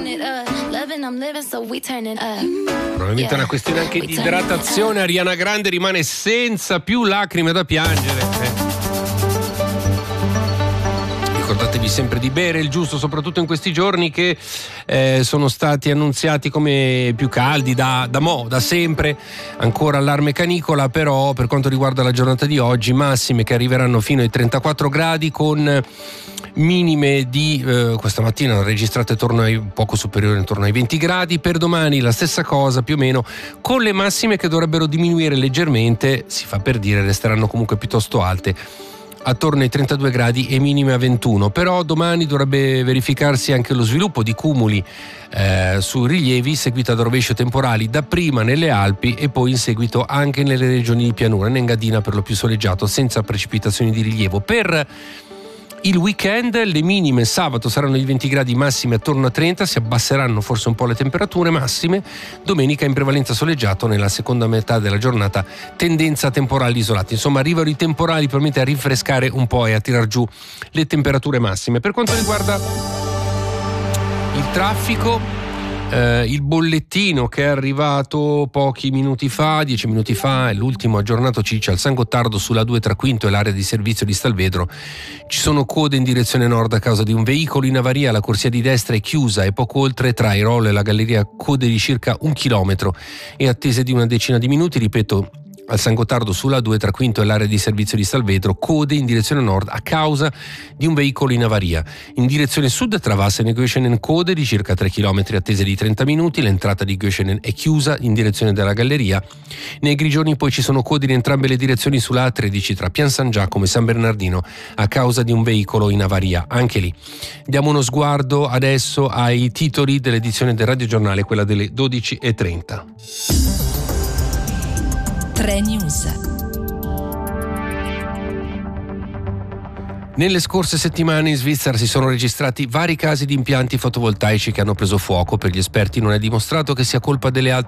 Probabilmente è una questione anche di idratazione. Ariana Grande rimane senza più lacrime da piangere. Ricordatevi sempre di bere il giusto, soprattutto in questi giorni che sono stati annunziati come più caldi da sempre. Ancora allarme canicola, però per quanto riguarda la giornata di oggi, massime che arriveranno fino ai 34 gradi con minime di questa mattina registrate poco superiori, intorno ai 20 gradi. Per domani la stessa cosa più o meno, con le massime che dovrebbero diminuire leggermente, si fa per dire, resteranno comunque piuttosto alte, attorno ai 32 gradi e minime a 21. Però domani dovrebbe verificarsi anche lo sviluppo di cumuli su rilievi, seguita da rovescio temporali dapprima nelle Alpi e poi in seguito anche nelle regioni di pianura. In Engadina per lo più soleggiato, senza precipitazioni di rilievo. Per il weekend le minime sabato saranno di 20 gradi, massime attorno a 30, si abbasseranno forse un po' le temperature massime. Domenica in prevalenza soleggiato, nella seconda metà della giornata tendenza a temporali isolati. Insomma, arrivano i temporali probabilmente a rinfrescare un po' e a tirar giù le temperature massime. Per quanto riguarda il traffico, il bollettino che è arrivato pochi minuti fa, 10 minuti fa, è l'ultimo aggiornato, ci dice: al San Gottardo sulla 2 tra Quinto e l'area di servizio di Stalvedro ci sono code in direzione nord a causa di un veicolo in avaria. La corsia di destra è chiusa e poco oltre tra Airolo e la galleria code di circa 1 chilometro e attese di una decina di minuti. Ripeto, al San Gottardo sulla 2 tra Quinto e l'area di servizio di Stalvedro, code in direzione nord a causa di un veicolo in avaria. In direzione sud tra Vassen e Göschenen code di circa 3 km, attese di 30 minuti. L'entrata di Göschenen è chiusa in direzione della galleria. Nei Grigioni poi ci sono code in entrambe le direzioni sulla A13 tra Pian San Giacomo e San Bernardino a causa di un veicolo in avaria. Anche lì diamo uno sguardo adesso ai titoli dell'edizione del Radio Giornale, quella delle 12:30. 3 News. Nelle scorse settimane in Svizzera si sono registrati vari casi di impianti fotovoltaici che hanno preso fuoco. Per gli esperti non è dimostrato che sia colpa delle alte